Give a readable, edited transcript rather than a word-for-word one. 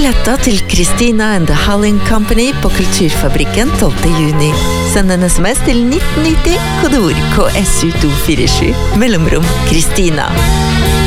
billetter til Christina and the Howling Company på Kulturfabrikken 12. juni. Send en sms til 1990, kodeord KSU247, mellomrom Christina.